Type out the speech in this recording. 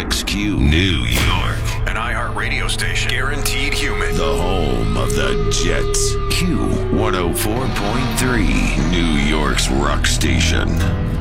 KXXQ, New York. An iHeart radio station. Guaranteed human. The home of the Jets. Q104.3, New York's rock station.